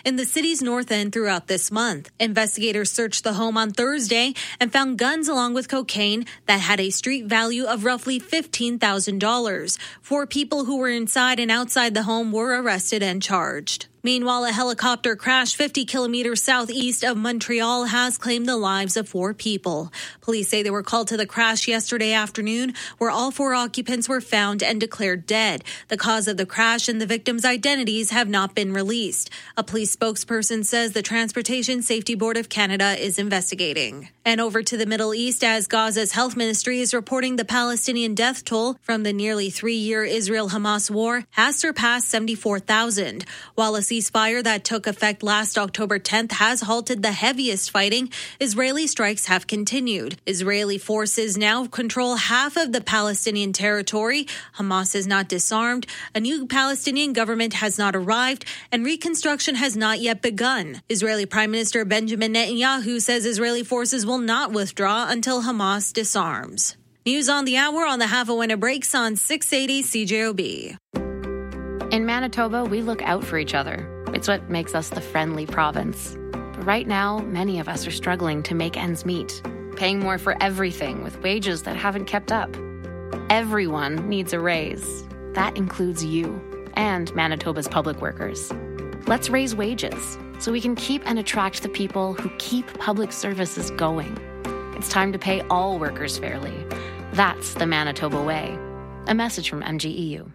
in the city's north end throughout this month. Investigators searched the home on Thursday and found guns along with cocaine that had a street value of roughly $15,000. 4 people who were inside and outside the home were arrested and charged. Meanwhile, a helicopter crash 50 kilometers southeast of Montreal has claimed the lives of 4 people. Police say they were called to the crash yesterday afternoon, where all 4 occupants were found and declared dead. The cause of the crash and the victims' identities have not been released. A police spokesperson says the Transportation Safety Board of Canada is investigating. And over to the Middle East, as Gaza's health ministry is reporting the Palestinian death toll from the nearly 3-year Israel-Hamas war has surpassed 74,000, while a ceasefire that took effect last October 10th has halted the heaviest fighting. Israeli strikes have continued. Israeli forces now control half of the Palestinian territory. Hamas is not disarmed. A new Palestinian government has not arrived, and reconstruction has not yet begun. Israeli Prime Minister Benjamin Netanyahu says Israeli forces will not withdraw until Hamas disarms. News on the hour on the half when it breaks on 680 CJOB. In Manitoba, we look out for each other. It's what makes us the friendly province. But right now, many of us are struggling to make ends meet, paying more for everything with wages that haven't kept up. Everyone needs a raise. That includes you and Manitoba's public workers. Let's raise wages so we can keep and attract the people who keep public services going. It's time to pay all workers fairly. That's the Manitoba way. A message from MGEU.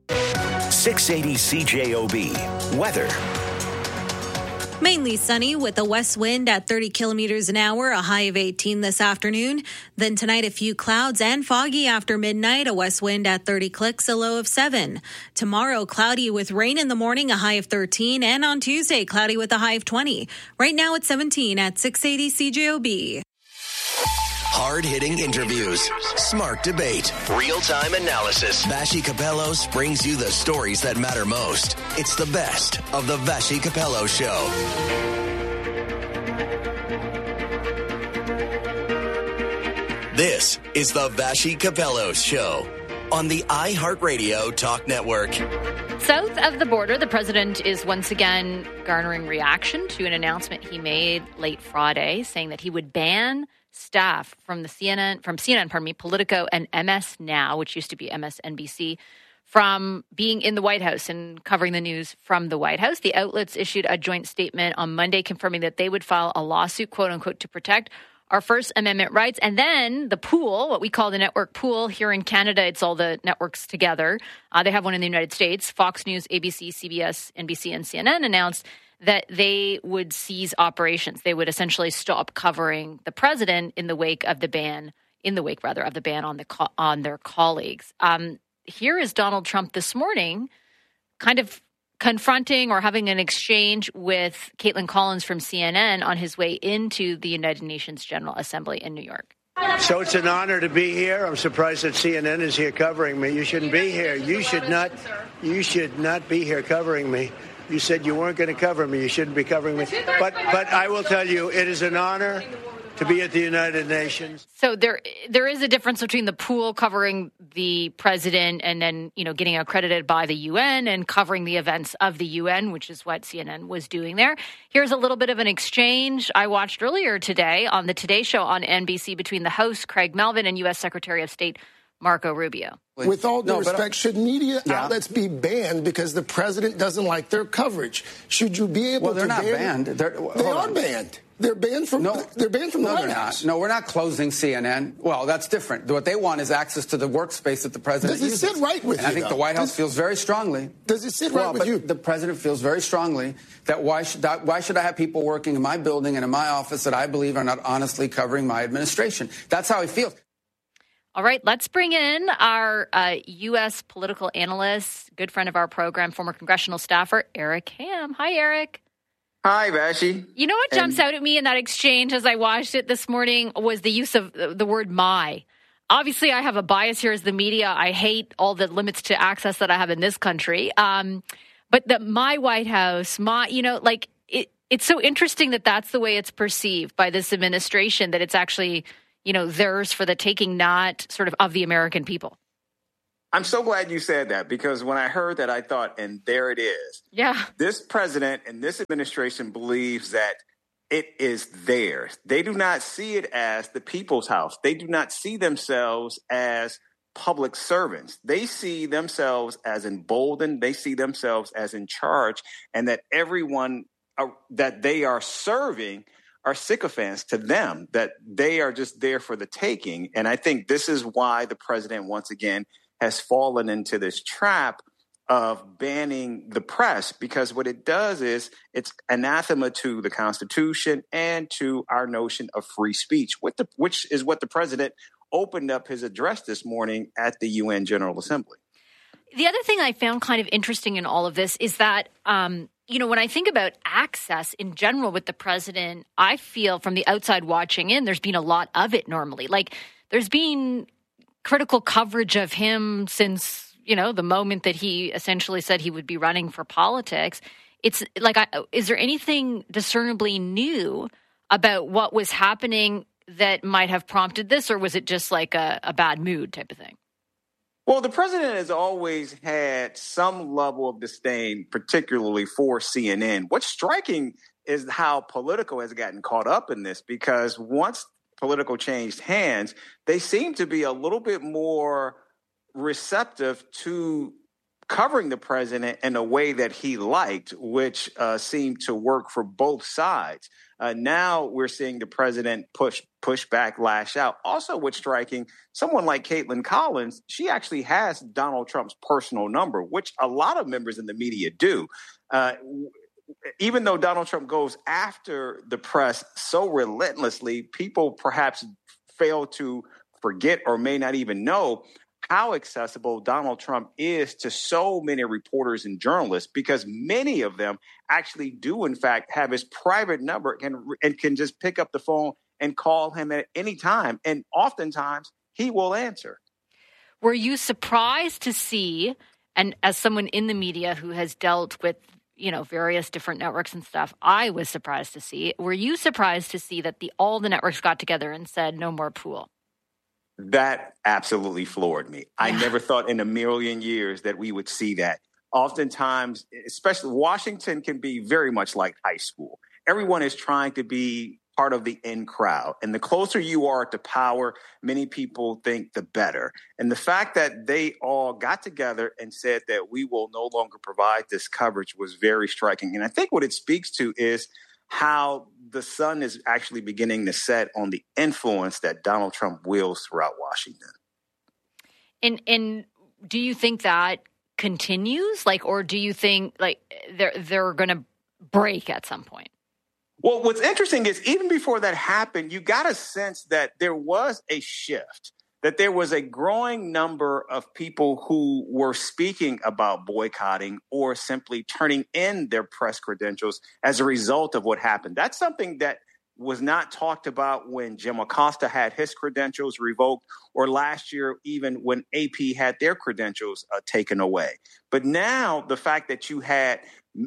680 CJOB. Weather. Mainly sunny with a west wind at 30 kilometers an hour, a high of 18 this afternoon. Then tonight, a few clouds and foggy after midnight, a west wind at 30 clicks, a low of 7. Tomorrow, cloudy with rain in the morning, a high of 13. And on Tuesday, cloudy with a high of 20. Right now it's 17 at 680 CJOB. Hard-hitting interviews, smart debate, real-time analysis. Vassy Kapelos brings you the stories that matter most. It's the best of the Vassy Kapelos Show. This is the Vassy Kapelos Show on the iHeartRadio Talk Network. South of the border, the president is once again garnering reaction to an announcement he made late Friday, saying that he would ban staff from CNN, Politico and MS Now, which used to be MSNBC, from being in the White House and covering the news from the White House. The outlets issued a joint statement on Monday confirming that they would file a lawsuit, quote unquote, to protect our First Amendment rights. And then the pool, what we call the network pool here in Canada, it's all the networks together. They have one in the United States. Fox News, ABC, CBS, NBC, and CNN announced that they would cease operations. They would essentially stop covering the president in the wake of the ban, of the ban on their colleagues. Here is Donald Trump this morning, kind of confronting or having an exchange with Caitlin Collins from CNN on his way into the United Nations General Assembly in New York. So it's an honor to be here. I'm surprised that CNN is here covering me. You shouldn't be here. You should not be here covering me. You said you weren't going to cover me. You shouldn't be covering me. But I will tell you, it is an honor to be at the United Nations. So there is a difference between the pool covering the president and then, getting accredited by the UN and covering the events of the UN, which is what CNN was doing there. Here's a little bit of an exchange I watched earlier today on the Today Show on NBC between the host, Craig Melvin, and U.S. Secretary of State Marco Rubio. With all due respect, should media outlets be banned because the president doesn't like their coverage? Should you be able to ban? Well, they're not banned. They are banned. They're banned from the White House. No, we're not closing CNN. Well, that's different. What they want is access to the workspace that the president uses. Does it sit right with you? I think the White House feels very strongly. Does it sit right with you? The president feels very strongly that why should I have people working in my building and in my office that I believe are not honestly covering my administration? That's how he feels. All right, let's bring in our U.S. political analyst, good friend of our program, former congressional staffer, Eric Ham. Hi, Eric. Hi, Vassy. You know what jumps out at me in that exchange as I watched it this morning was the use of the word my. Obviously, I have a bias here as the media. I hate all the limits to access that I have in this country. But my White House, it's so interesting that that's the way it's perceived by this administration, that it's actually theirs for the taking, not sort of the American people. I'm so glad you said that, because when I heard that, I thought, and there it is. Yeah. This president and this administration believes that it is theirs. They do not see it as the people's house. They do not see themselves as public servants. They see themselves as emboldened. They see themselves as in charge, and that everyone that they are serving are sycophants to them, that they are just there for the taking. And I think this is why the president, once again, has fallen into this trap of banning the press, because what it does is it's anathema to the Constitution and to our notion of free speech, which is what the president opened up his address this morning at the UN General Assembly. The other thing I found kind of interesting in all of this is that, when I think about access in general with the president, I feel from the outside watching in, there's been a lot of it normally. Like, there's been critical coverage of him since, the moment that he essentially said he would be running for politics. It's like, is there anything discernibly new about what was happening that might have prompted this, or was it just like a bad mood type of thing? Well, the president has always had some level of disdain, particularly for CNN. What's striking is how Politico has gotten caught up in this, because once Politico changed hands, they seem to be a little bit more receptive to covering the president in a way that he liked, which seemed to work for both sides. Now we're seeing the president push back, lash out. Also, what's striking, someone like Caitlin Collins, she actually has Donald Trump's personal number, which a lot of members in the media do. Even though Donald Trump goes after the press so relentlessly, people perhaps fail to forget or may not even know how accessible Donald Trump is to so many reporters and journalists, because many of them actually do, in fact, have his private number and can just pick up the phone and call him at any time. And oftentimes he will answer. Were you surprised to see, and as someone in the media who has dealt with, various different networks and stuff, I was surprised to see, were you surprised to see that all the networks got together and said no more pool? That absolutely floored me. I never thought in a million years that we would see that. Oftentimes, especially Washington can be very much like high school. Everyone is trying to be part of the in crowd. And the closer you are to power, many people think the better. And the fact that they all got together and said that we will no longer provide this coverage was very striking. And I think what it speaks to is how the sun is actually beginning to set on the influence that Donald Trump wields throughout Washington. And do you think that continues? Or do you think they're going to break at some point? Well, what's interesting is even before that happened, you got a sense that there was a shift, that there was a growing number of people who were speaking about boycotting or simply turning in their press credentials as a result of what happened. That's something that was not talked about when Jim Acosta had his credentials revoked, or last year even when AP had their credentials taken away. But now the fact that you had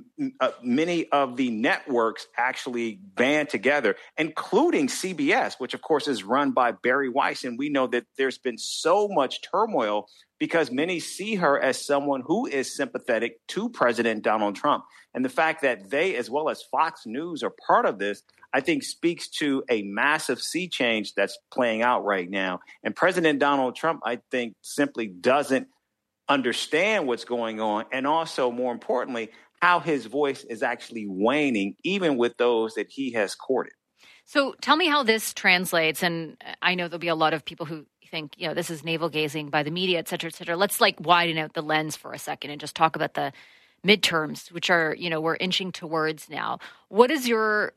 many of the networks actually band together, including CBS, which of course is run by Barry Weiss. And we know that there's been so much turmoil because many see her as someone who is sympathetic to President Donald Trump. And the fact that they, as well as Fox News, are part of this, I think speaks to a massive sea change that's playing out right now. And President Donald Trump, I think, simply doesn't understand what's going on. And also, more importantly, how his voice is actually waning, even with those that he has courted. So tell me how this translates. And I know there'll be a lot of people who think, this is navel gazing by the media, et cetera, et cetera. Let's widen out the lens for a second and just talk about the midterms, which are, we're inching towards now. What is your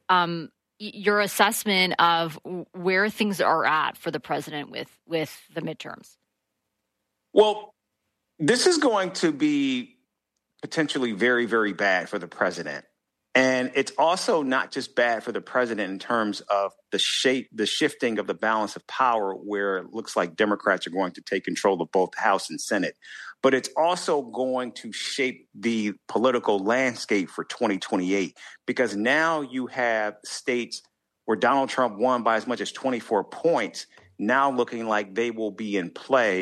assessment of where things are at for the president with the midterms? Well, this is going to be potentially very, very bad for the president. And it's also not just bad for the president in terms of the shifting of the balance of power, where it looks like Democrats are going to take control of both House and Senate, but it's also going to shape the political landscape for 2028, because now you have states where Donald Trump won by as much as 24 points, now looking like they will be in play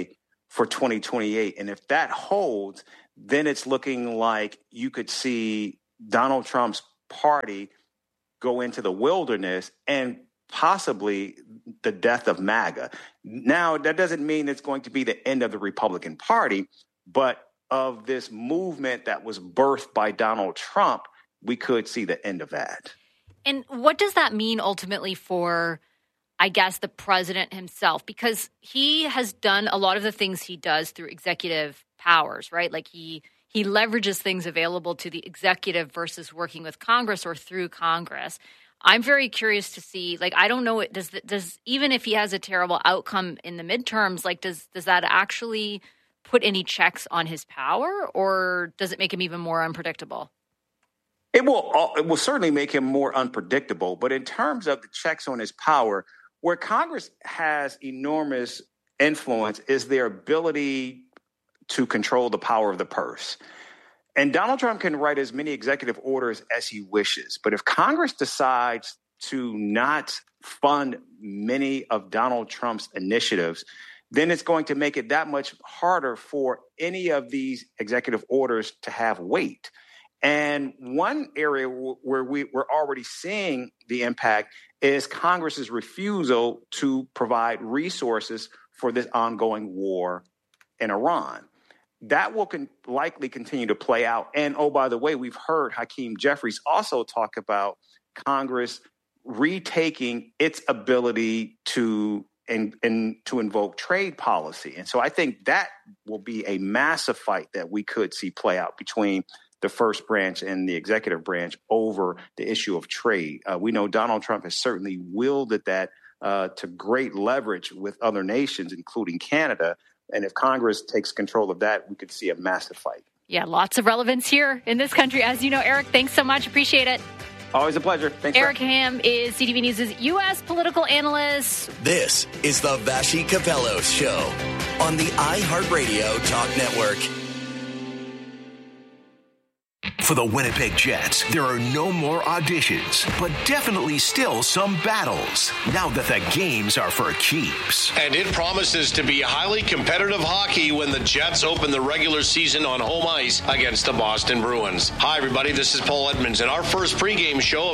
for 2028. And if that holds, then it's looking like you could see Donald Trump's party go into the wilderness and possibly the death of MAGA. Now, that doesn't mean it's going to be the end of the Republican Party, but of this movement that was birthed by Donald Trump, we could see the end of that. And what does that mean ultimately for, I guess, the president himself? Because he has done a lot of the things he does through executive powers, right? Like he leverages things available to the executive versus working with Congress or through Congress. I'm very curious to see, like, I don't know, does even if he has a terrible outcome in the midterms, like, does that actually put any checks on his power, or does it make him even more unpredictable? It will certainly make him more unpredictable. But in terms of the checks on his power, where Congress has enormous influence is their ability to control the power of the purse. And Donald Trump can write as many executive orders as he wishes. But if Congress decides to not fund many of Donald Trump's initiatives, then it's going to make it that much harder for any of these executive orders to have weight. And one area where we're already seeing the impact is Congress's refusal to provide resources for this ongoing war in Iran. That will likely continue to play out. And, oh, by the way, we've heard Hakeem Jeffries also talk about Congress retaking its ability to invoke trade policy. And so I think that will be a massive fight that we could see play out between the first branch and the executive branch over the issue of trade. We know Donald Trump has certainly wielded that to great leverage with other nations, including Canada. And if Congress takes control of that, we could see a massive fight. Yeah, lots of relevance here in this country. As you know, Eric, thanks so much. Appreciate it. Always a pleasure. Thanks. Eric Ham is CTV News' U.S. political analyst. This is the Vassy Capello Show on the iHeartRadio Talk Network. For the Winnipeg Jets, there are no more auditions, but definitely still some battles, now that the games are for keeps. And it promises to be highly competitive hockey when the Jets open the regular season on home ice against the Boston Bruins. Hi, everybody, this is Paul Edmonds, and our first pregame show of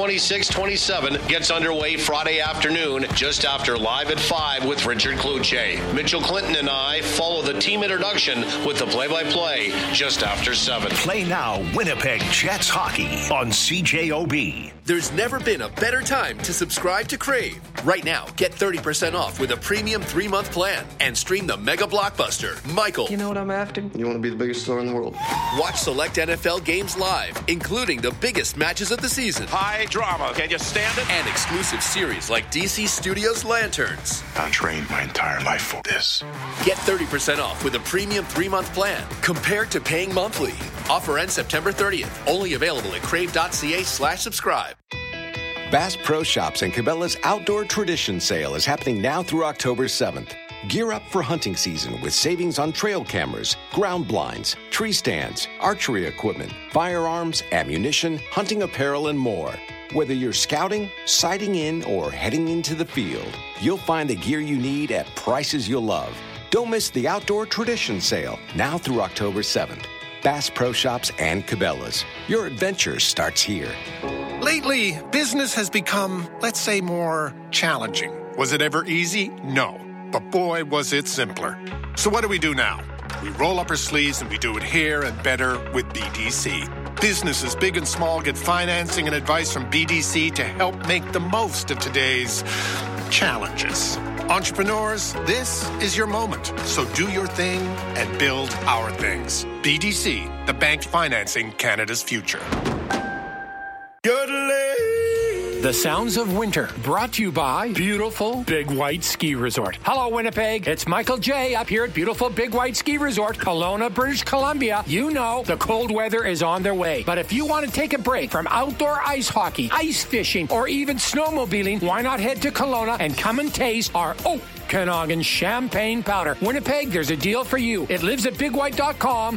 2026-27 gets underway Friday afternoon, just after Live at 5 with Richard Kluche. Mitchell Clinton and I follow the team introduction with the play-by-play just after 7. Play now, Winnipeg Jets hockey on CJOB. There's never been a better time to subscribe to Crave. Right now, get 30% off with a premium 3-month plan and stream the mega blockbuster, Michael. You know what I'm after? You want to be the biggest star in the world. Watch select NFL games live, including the biggest matches of the season. High drama. Can you stand it? And exclusive series like DC Studios Lanterns. I trained my entire life for this. Get 30% off with a premium 3-month plan compared to paying monthly. Offer ends September 30th. Only available at crave.ca/subscribe. Bass Pro Shops and Cabela's Outdoor Tradition Sale is happening now through October 7th. Gear up for hunting season with savings on trail cameras, ground blinds, tree stands, archery equipment, firearms, ammunition, hunting apparel, and more. Whether you're scouting, sighting in, or heading into the field, you'll find the gear you need at prices you'll love. Don't miss the Outdoor Tradition Sale now through October 7th. Bass Pro Shops and Cabela's. Your adventure starts here. Lately, business has become, let's say, more challenging. Was it ever easy? No. But boy, was it simpler. So what do we do now? We roll up our sleeves and we do it here and better with BDC. Businesses big and small get financing and advice from BDC to help make the most of today's challenges. Entrepreneurs, this is your moment. So do your thing and build our things. BDC, the bank financing Canada's future. The sounds of winter, brought to you by beautiful Big White Ski Resort. Hello, Winnipeg. It's Michael J. up here at beautiful Big White Ski Resort, Kelowna, British Columbia. You know the cold weather is on their way. But if you want to take a break from outdoor ice hockey, ice fishing, or even snowmobiling, why not head to Kelowna and come and taste our Okanagan Champagne Powder. Winnipeg, there's a deal for you. It lives at bigwhite.com.